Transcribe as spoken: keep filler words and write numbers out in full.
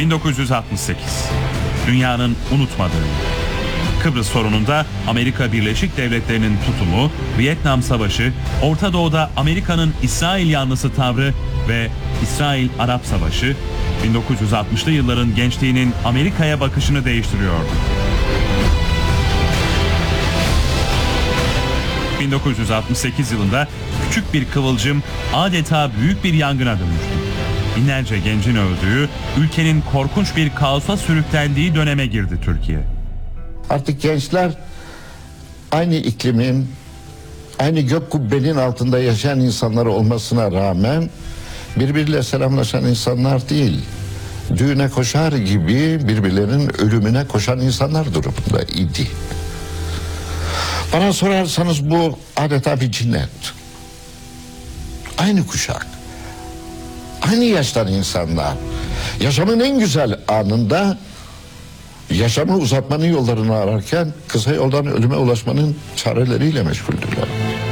bin dokuz yüz altmış sekiz. Dünyanın unutmadığı yıl. Kıbrıs sorununda Amerika Birleşik Devletleri'nin tutumu, Vietnam Savaşı, Orta Doğu'da Amerika'nın İsrail yanlısı tavrı ve İsrail-Arap Savaşı bin dokuz yüz altmışlı yılların gençliğinin Amerika'ya bakışını değiştiriyordu. bin dokuz yüz altmış sekiz yılında küçük bir kıvılcım adeta büyük bir yangına dönüştü. Binlerce gencin öldüğü, ülkenin korkunç bir kaosa sürüklendiği döneme girdi Türkiye. Artık gençler aynı iklimin, aynı gök kubbenin altında yaşayan insanlar olmasına rağmen birbiriyle selamlaşan insanlar değil, düğüne koşar gibi birbirlerinin ölümüne koşan insanlar durumunda idi. Bana sorarsanız bu adeta bir cinnet. Aynı kuşak, aynı yaştan insanlar, yaşamın en güzel anında yaşamı uzatmanın yollarını ararken kısa yoldan ölüme ulaşmanın çareleriyle meşguldüler.